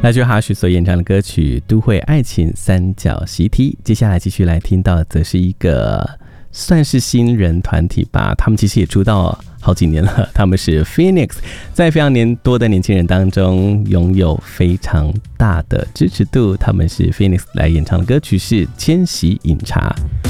来自哈许所演唱的歌曲《都会爱情三角习题》。接下来继续来听到则是一个算是新人团体吧，他们其实也出道好几年了，他们是 Phoenix， 在非常多的年轻人当中拥有非常大的支持度。他们是 Phoenix 来演唱的歌曲是《千禧饮茶》。